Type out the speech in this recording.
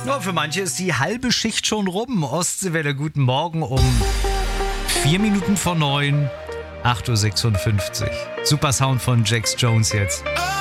Ja, für manche ist die halbe Schicht schon rum. Ostseewelle, guten Morgen um 4 Minuten vor 9, 8.56 Uhr. Super Sound von Jax Jones jetzt.